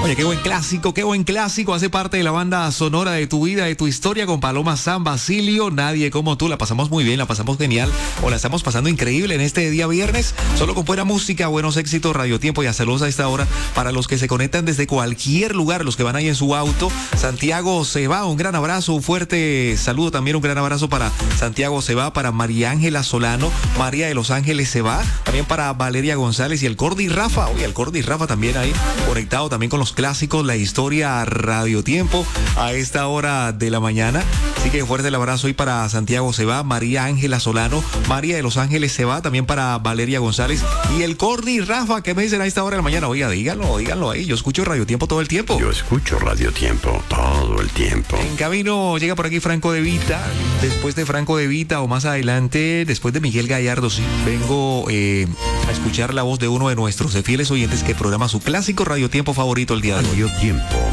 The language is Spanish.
Oye, qué buen clásico, hace parte de la banda sonora de tu vida, de tu historia, con Paloma San Basilio, Nadie como tú. La pasamos muy bien, la pasamos genial, o la estamos pasando increíble en este día viernes, solo con buena música, buenos éxitos, Radio Tiempo. Ya saludos a esta hora para los que se conectan desde cualquier lugar, los que van ahí en su auto. Santiago se va, un gran abrazo, un fuerte saludo también, un gran abrazo para Santiago se va, para María Ángela Solano, María de Los Ángeles se va, también para Valeria González y el Cordi Rafa. Oye, el Cordi Rafa también ahí conectado también con los clásicos, la historia, Radio Tiempo a esta hora de la mañana. Así que fuerte el abrazo hoy para Santiago se va, María Ángela Solano, María de Los Ángeles se va, también para Valeria González y el Cordi Rafa. ¿Qué me dicen a esta hora de la mañana? Oiga, díganlo ahí. Yo escucho Radio Tiempo todo el tiempo. Yo escucho Radio Tiempo todo el tiempo. En camino llega por aquí Franco De Vita. Después de Franco De Vita, o más adelante, después de Miguel Gallardo, sí, vengo a escuchar la voz de uno de nuestros fieles oyentes que programa su clásico Radio Tiempo favorito el día de hoy. Radio Tiempo.